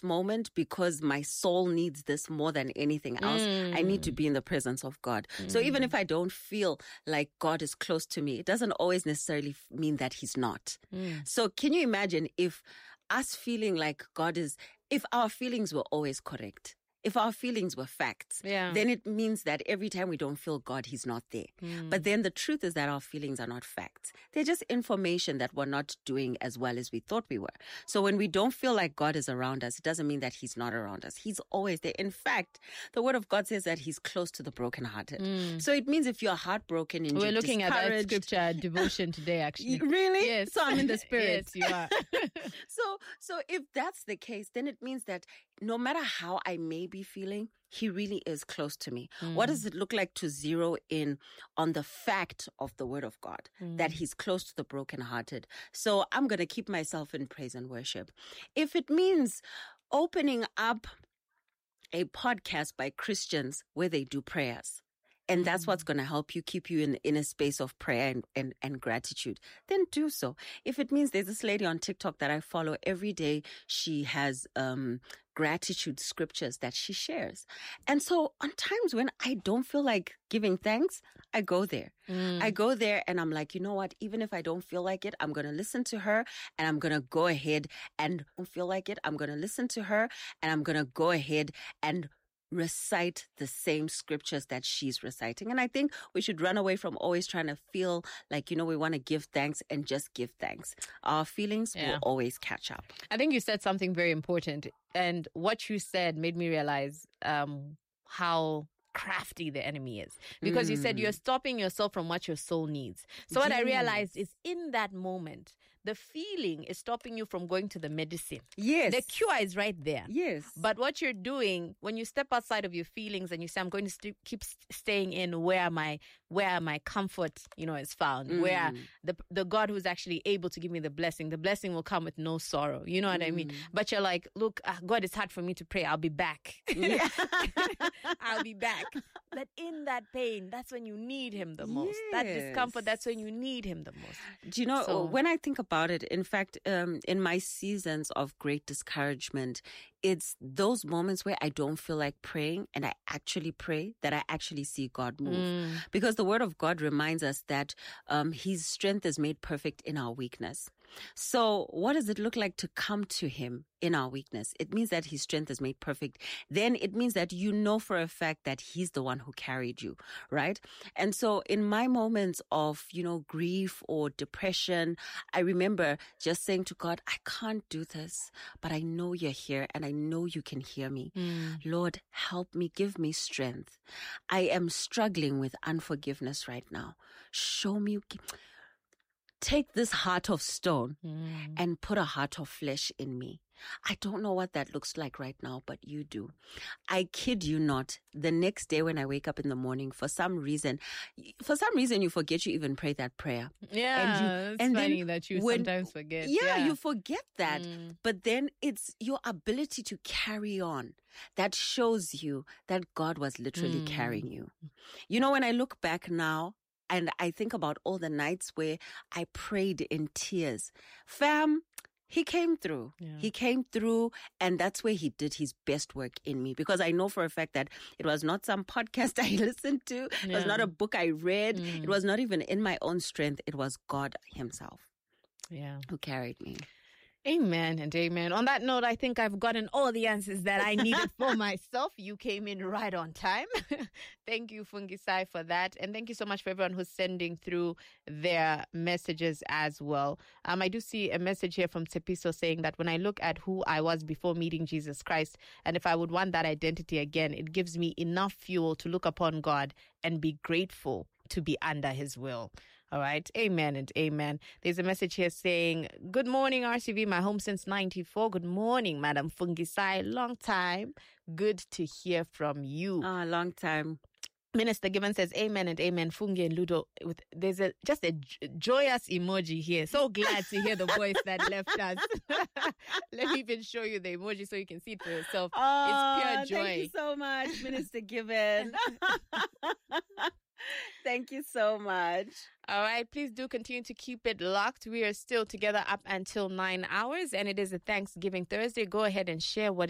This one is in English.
this moment because my soul needs this more than anything else. I need to be in the presence of God. So even if I don't feel like God is close to me, it doesn't always necessarily mean that he's not. So can you imagine if us feeling like if our feelings were always correct, if our feelings were facts, then it means that every time we don't feel God, he's not there. But then the truth is that our feelings are not facts. They're just information that we're not doing as well as we thought we were. So when we don't feel like God is around us, it doesn't mean that he's not around us. He's always there. In fact, the word of God says that he's close to the brokenhearted. So it means if you're heartbroken and we're looking at that scripture devotion today, actually. Really? Yes. So I'm in the spirit. Yes, you are. So if that's the case, then it means that no matter how I may be feeling, he really is close to me. What does it look like to zero in on the fact of the word of God, that he's close to the brokenhearted? So I'm going to keep myself in praise and worship. If it means opening up a podcast by Christians where they do prayers, and that's what's going to help you keep you in a space of prayer and gratitude, then do so. If it means there's this lady on TikTok that I follow every day, she has gratitude scriptures that she shares. And so on times when I don't feel like giving thanks, I go there. I go there and I'm like, you know what? Even if I don't feel like it, I'm going to listen to her and I'm going to go ahead and don't feel like it. I'm going to listen to her and I'm going to go ahead and recite the same scriptures that she's reciting. And I think we should run away from always trying to feel like, we want to give thanks and just give thanks. Our feelings will always catch up. I think you said something very important. And what you said made me realize how crafty the enemy is, because you said you're stopping yourself from what your soul needs. So what I realized is in that moment, the feeling is stopping you from going to the medicine. Yes. The cure is right there. Yes. But what you're doing when you step outside of your feelings and you say, I'm going to keep staying in where my comfort, is found, where the God who's actually able to give me the blessing will come with no sorrow. You know what I mean? But you're like, look, God, it's hard for me to pray. I'll be back. I'll be back. But in that pain, that's when you need him the most. Yes. That discomfort, that's when you need him the most. Do you know, when I think about it, in fact, in my seasons of great discouragement, it's those moments where I don't feel like praying and I actually pray that I actually see God move. Because the word of God reminds us that his strength is made perfect in our weakness. So what does it look like to come to him in our weakness? It means that his strength is made perfect. Then it means that you know for a fact that he's the one who carried you, right? And so in my moments of, grief or depression, I remember just saying to God, I can't do this, but I know you're here and I know you can hear me. Lord, help me, give me strength. I am struggling with unforgiveness right now. Show me. Take this heart of stone and put a heart of flesh in me. I don't know what that looks like right now, but you do. I kid you not. The next day when I wake up in the morning, for some reason you forget you even pray that prayer. Yeah, it's funny that you sometimes forget. Yeah, you forget that. But then it's your ability to carry on that shows you that God was literally carrying you. When I look back now, and I think about all the nights where I prayed in tears. Fam, he came through. Yeah. He came through, and that's where he did his best work in me. Because I know for a fact that it was not some podcast I listened to. It was not a book I read. It was not even in my own strength. It was God himself who carried me. Amen and amen. On that note, I think I've gotten all the answers that I needed for myself. You came in right on time. Thank you, Fungisai, for that. And thank you so much for everyone who's sending through their messages as well. I do see a message here from Tsepiso saying that when I look at who I was before meeting Jesus Christ, and if I would want that identity again, it gives me enough fuel to look upon God and be grateful to be under his will. All right. Amen and amen. There's a message here saying, good morning, RCV, my home since 94. Good morning, Madam Fungisai. Long time. Good to hear from you. Long time. Minister Given says, amen and amen. Fungi and Ludo. There's just a joyous emoji here. So glad to hear the voice that left us. Let me even show you the emoji so you can see it for yourself. It's pure joy. Thank you so much, Minister Given. Thank you so much. All right. Please do continue to keep it locked. We are still together up until 9 hours, and it is a Thanksgiving Thursday. Go ahead and share what